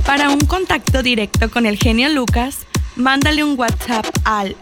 Para un contacto directo con el genio Lucas, mándale un WhatsApp al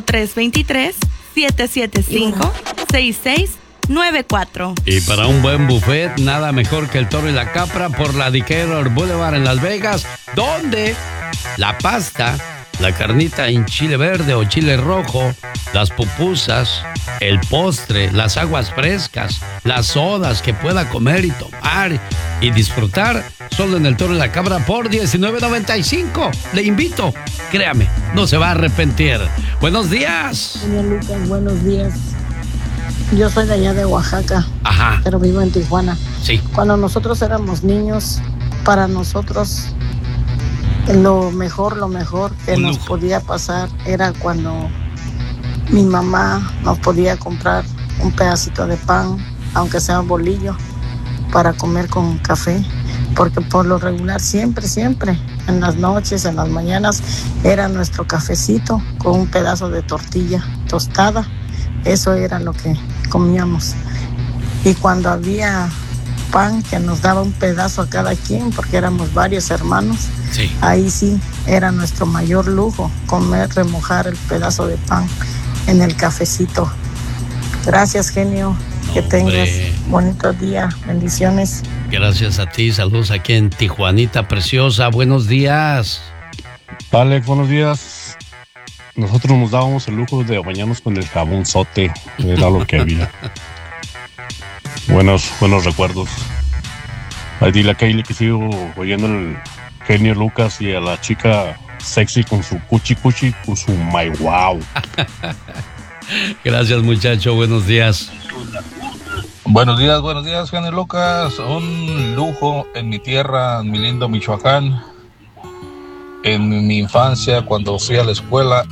1323-775-6694. Y para un buen buffet, nada mejor que el Toro y la Capra por la Decatur Boulevard en Las Vegas, donde la pasta, la carnita en chile verde o chile rojo, las pupusas, el postre, las aguas frescas, las sodas que pueda comer y tomar y disfrutar, solo en el Toro y la Cabra por $19.95. Le invito, créame, no se va a arrepentir. Buenos días. Señor Lucas, buenos días. Yo soy de allá de Oaxaca, pero vivo en Tijuana. Sí. Cuando nosotros éramos niños, para nosotros lo mejor que nos podía pasar era cuando mi mamá nos podía comprar un pedacito de pan, aunque sea un bolillo, para comer con café, porque por lo regular siempre, en las noches, en las mañanas, era nuestro cafecito con un pedazo de tortilla tostada. Eso era lo que comíamos. Y cuando había pan que nos daba un pedazo a cada quien, porque éramos varios hermanos, ahí sí era nuestro mayor lujo, comer, remojar el pedazo de pan en el cafecito. Gracias, genio. Que tengas bonito día. Bendiciones. Gracias a ti. Saludos aquí en Tijuanita preciosa. Buenos días. Alex, buenos días. Nosotros nos dábamos el lujo de bañarnos con el jabonzote. Era lo que había. Buenos recuerdos. Ahí dile a Kaylee que sigo oyendo el genio Lucas y a la chica sexy con su cuchi, con su my wow. Gracias, muchacho. Buenos días. Buenos días, genio Lucas. Un lujo en mi tierra, en mi lindo Michoacán. En mi infancia, cuando fui a la escuela,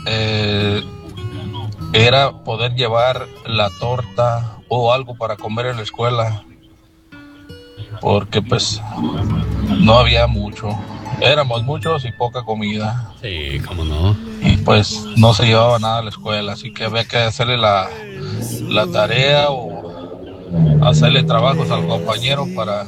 era poder llevar la torta o algo para comer en la escuela, porque pues no había mucho. Éramos muchos y poca comida. Sí, cómo no. Y pues no se llevaba nada a la escuela, así que había que hacerle la tarea o hacerle trabajos al compañero para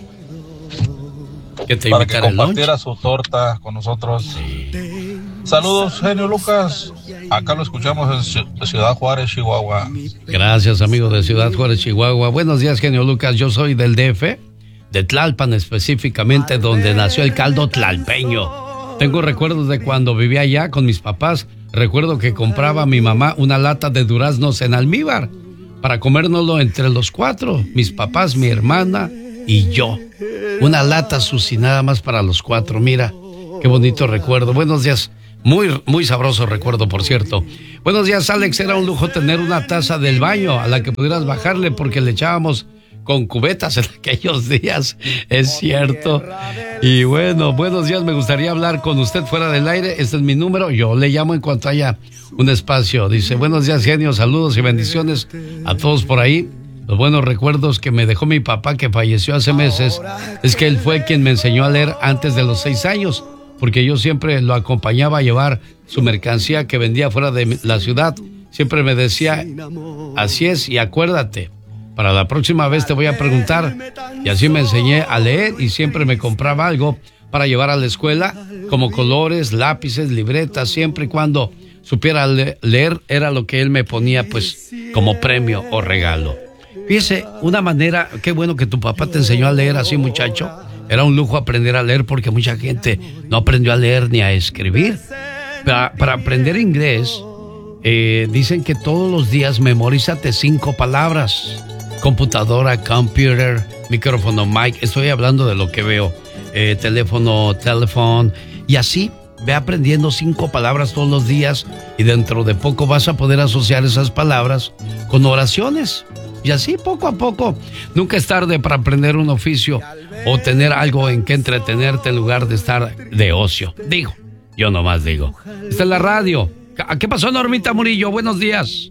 que compartiera su torta con nosotros. Sí. Saludos, genio Lucas. Acá lo escuchamos en Ciudad Juárez, Chihuahua. Gracias, amigo de Ciudad Juárez, Chihuahua. Buenos días, genio Lucas. Yo soy del DF, de Tlalpan específicamente, donde nació el caldo tlalpeño. Tengo recuerdos de cuando vivía allá con mis papás. Recuerdo que compraba a mi mamá una lata de duraznos en almíbar para comérnoslo entre los cuatro, mis papás, mi hermana y yo. Una lata, Susi, nada más para los cuatro. Mira, qué bonito recuerdo. Buenos días. Muy sabroso recuerdo, por cierto. Buenos días, Alex. Era un lujo tener una taza del baño a la que pudieras bajarle porque le echábamos con cubetas en aquellos días. Es cierto. Y bueno, buenos días. Me gustaría hablar con usted fuera del aire. Este es mi número. Yo le llamo en cuanto haya un espacio. Dice, buenos días, genio. Saludos y bendiciones a todos por ahí. Los buenos recuerdos que me dejó mi papá, que falleció hace meses, es que él fue quien me enseñó a leer antes de los 6 años, porque yo siempre lo acompañaba a llevar su mercancía que vendía fuera de la ciudad. Siempre me decía, así es, y acuérdate, para la próxima vez te voy a preguntar. Y así me enseñé a leer y siempre me compraba algo para llevar a la escuela, como colores, lápices, libretas, siempre y cuando supiera leer era lo que él me ponía pues como premio o regalo. Fíjese, una manera, qué bueno que tu papá te enseñó a leer así, muchacho. Era un lujo aprender a leer porque mucha gente no aprendió a leer ni a escribir. Para aprender inglés, dicen que todos los días memorízate 5 palabras. Computadora, computer, micrófono, mic. Estoy hablando de lo que veo. Teléfono, telephone. Y así, ve aprendiendo 5 palabras todos los días y dentro de poco vas a poder asociar esas palabras con oraciones. Y así, poco a poco, nunca es tarde para aprender un oficio o tener algo en que entretenerte en lugar de estar de ocio. Digo, yo nomás digo. Esta es la radio. ¿Qué pasó, Normita Murillo? Buenos días.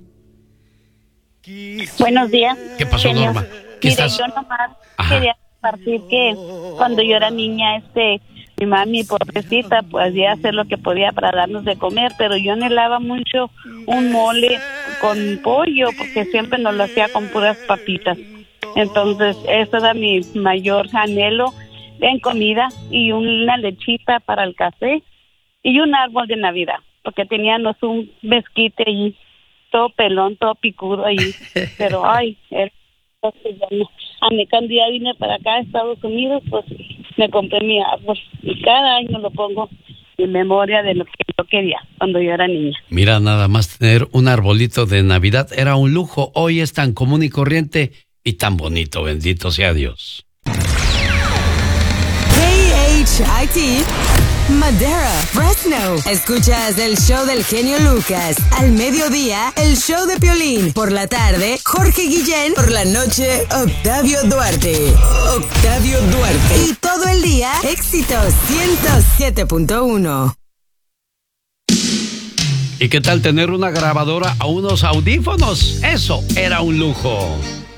Buenos días. ¿Qué pasó, señor Norma? ¿Qué Mire, estás? yo nomás quería compartir que cuando yo era niña, mi mami, pobrecita, podía hacer lo que podía para darnos de comer, pero yo anhelaba mucho un mole con pollo, porque siempre nos lo hacía con puras papitas. Entonces, eso era mi mayor anhelo, en comida y una lechita para el café y un árbol de Navidad, porque teníamos un mezquite allí, todo pelón, todo picudo allí, pero ay, cuando ya vine para acá a Estados Unidos, pues me compré mi árbol y cada año lo pongo en memoria de lo que yo quería cuando yo era niña. Mira, nada más tener un arbolito de Navidad era un lujo. Hoy es tan común y corriente y tan bonito, bendito sea Dios. KHIT Madera, Fresno. Escuchas el show del genio Lucas. Al mediodía, el show de Piolín. Por la tarde, Jorge Guillén. Por la noche, Octavio Duarte. Octavio Duarte. Y todo el día, éxitos 107.1. ¿Y qué tal tener una grabadora o unos audífonos? Eso era un lujo.